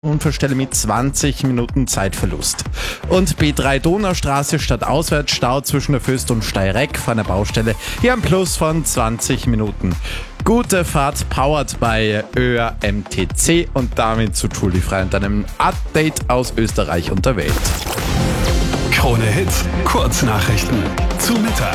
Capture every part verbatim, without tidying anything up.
Unfallstelle mit zwanzig Minuten Zeitverlust. Und B drei Donaustraße statt Auswärtsstau zwischen der Föst und Steyreck vor einer Baustelle. Hier ein Plus von zwanzig Minuten. Gute Fahrt powered bei ÖR M T C und damit zu Tulifrei und einem Update aus Österreich und der Welt. Krone Hits, Kurznachrichten zu Mittag.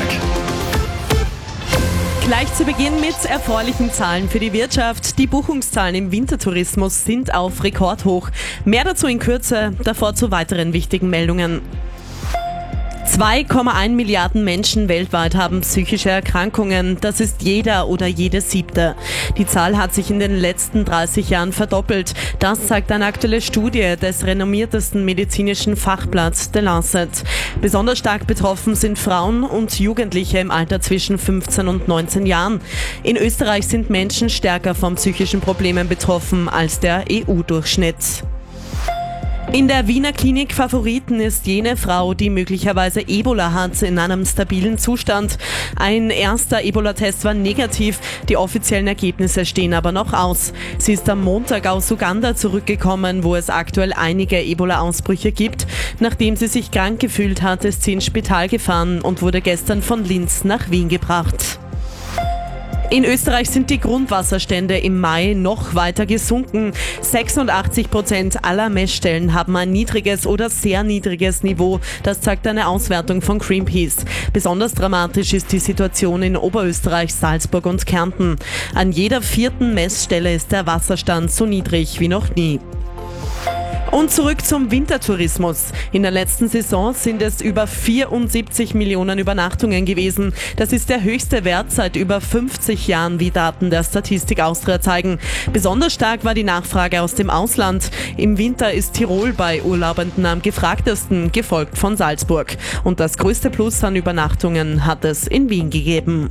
Gleich zu Beginn mit erfreulichen Zahlen für die Wirtschaft. Die Buchungszahlen im Wintertourismus sind auf Rekordhoch. Mehr dazu in Kürze, davor zu weiteren wichtigen Meldungen. zwei Komma eins Milliarden Menschen weltweit haben psychische Erkrankungen. Das ist jeder oder jede siebte. Die Zahl hat sich in den letzten dreißig Jahren verdoppelt. Das zeigt eine aktuelle Studie des renommiertesten medizinischen Fachblatts The Lancet. Besonders stark betroffen sind Frauen und Jugendliche im Alter zwischen fünfzehn und neunzehn Jahren. In Österreich sind Menschen stärker von psychischen Problemen betroffen als der E U-Durchschnitt. In der Wiener Klinik Favoriten ist jene Frau, die möglicherweise Ebola hat, in einem stabilen Zustand. Ein erster Ebola-Test war negativ, die offiziellen Ergebnisse stehen aber noch aus. Sie ist am Montag aus Uganda zurückgekommen, wo es aktuell einige Ebola-Ausbrüche gibt. Nachdem sie sich krank gefühlt hat, ist sie ins Spital gefahren und wurde gestern von Linz nach Wien gebracht. In Österreich sind die Grundwasserstände im Mai noch weiter gesunken. sechsundachtzig Prozent aller Messstellen haben ein niedriges oder sehr niedriges Niveau. Das zeigt eine Auswertung von Greenpeace. Besonders dramatisch ist die Situation in Oberösterreich, Salzburg und Kärnten. An jeder vierten Messstelle ist der Wasserstand so niedrig wie noch nie. Und zurück zum Wintertourismus. In der letzten Saison sind es über vierundsiebzig Millionen Übernachtungen gewesen. Das ist der höchste Wert seit über fünfzig Jahren, wie Daten der Statistik Austria zeigen. Besonders stark war die Nachfrage aus dem Ausland. Im Winter ist Tirol bei Urlaubenden am gefragtesten, gefolgt von Salzburg. Und das größte Plus an Übernachtungen hat es in Wien gegeben.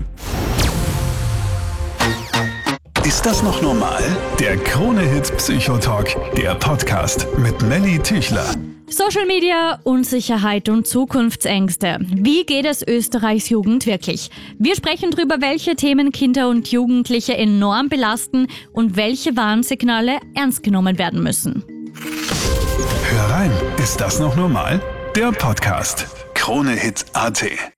Ist das noch normal? Der Krone-Hit Psychotalk, der Podcast mit Melly Tüchler. Social Media, Unsicherheit und Zukunftsängste. Wie geht es Österreichs Jugend wirklich? Wir sprechen darüber, welche Themen Kinder und Jugendliche enorm belasten und welche Warnsignale ernst genommen werden müssen. Hör rein, ist das noch normal? Der Podcast. Krone Hit Punkt A T